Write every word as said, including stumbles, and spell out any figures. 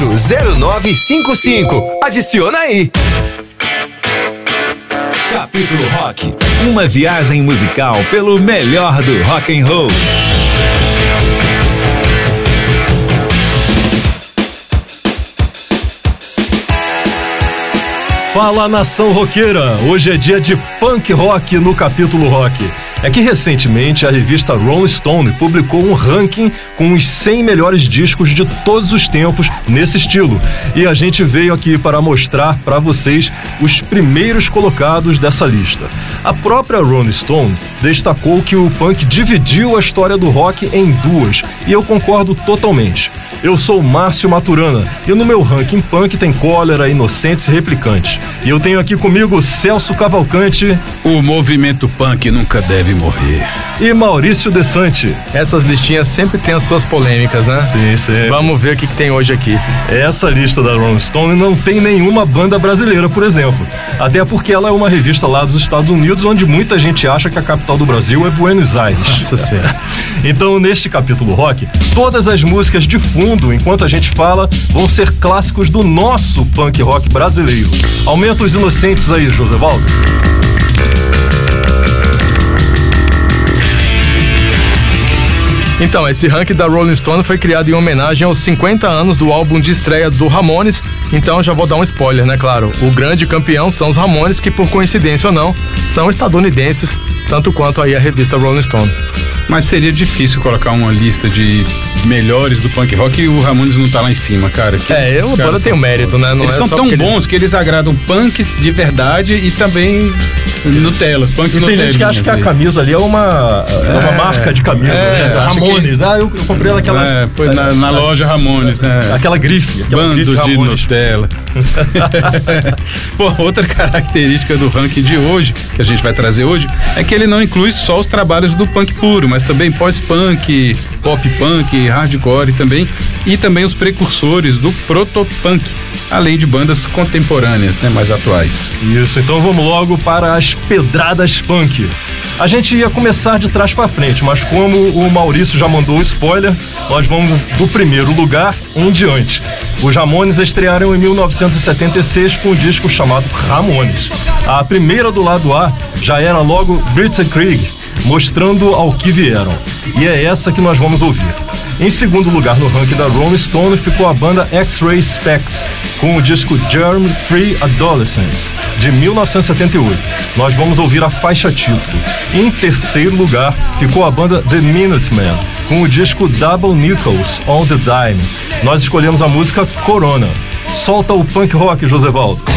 quatro zero nove cinco cinco. Adiciona aí. Capítulo Rock, uma viagem musical pelo melhor do rock and roll. Fala, nação roqueira! Hoje é dia de punk rock no Capítulo Rock. É que recentemente a revista Rolling Stone publicou um ranking com os cem melhores discos de todos os tempos nesse estilo. E a gente veio aqui para mostrar para vocês os primeiros colocados dessa lista. A própria Rolling Stone destacou que o punk dividiu a história do rock em duas, e eu concordo totalmente. Eu sou Márcio Maturana e no meu ranking punk tem Cólera, Inocentes e Replicantes. E eu tenho aqui comigo Celso Cavalcante. O movimento punk nunca deve morrer. E Maurício Desante. Essas listinhas sempre tem as suas polêmicas, né? Sim, sim. Vamos ver o que, que tem hoje aqui. Essa lista da Rolling Stone não tem nenhuma banda brasileira, por exemplo. Até porque ela é uma revista lá dos Estados Unidos, onde muita gente acha que a capital do Brasil é Buenos Aires. Nossa Senhora. Então, neste capítulo rock, todas as músicas de fundo, enquanto a gente fala, vão ser clássicos do nosso punk rock brasileiro. Aumenta os Inocentes aí, Josevaldo. Então, esse ranking da Rolling Stone foi criado em homenagem aos cinquenta anos do álbum de estreia do Ramones. Então já vou dar um spoiler, né? Claro, o grande campeão são os Ramones, que por coincidência ou não, são estadunidenses, tanto quanto aí a revista Rolling Stone. Mas seria difícil colocar uma lista de melhores do punk rock e o Ramones não tá lá em cima, cara. Que é, eu agora tenho mérito, né? Não eles é são só tão bons eles... que eles agradam punks de verdade e também Nutelas, punks e tem gente que acha que a camisa ali é uma, é uma é, marca de camisa, é, né? Ramones. Que... Ah, eu, eu comprei aquela... É, foi na, na loja Ramones, né? Aquela grife. Aquela Bando grife de Ramones. Nutella. Pô, outra característica do ranking de hoje, que a gente vai trazer hoje, é que ele não inclui só os trabalhos do punk puro, mas também pós-punk, pop punk, hardcore também, e também os precursores do proto-punk, além de bandas contemporâneas, né, mais atuais. Isso, então vamos logo para as pedradas punk. A gente ia começar de trás para frente, mas como o Maurício já mandou o spoiler, nós vamos do primeiro lugar em diante. Os Ramones estrearam em mil novecentos e setenta e seis com um disco chamado Ramones. A primeira do lado A já era logo Blitzkrieg, mostrando ao que vieram. E é essa que nós vamos ouvir. Em segundo lugar no ranking da Rolling Stone ficou a banda X-Ray Spex, com o disco Germ Free Adolescence, de mil novecentos e setenta e oito. Nós vamos ouvir a faixa título. Em terceiro lugar ficou a banda The Minutemen, com o disco Double Nickels on the Dime. Nós escolhemos a música Corona. Solta o punk rock, Josevaldo.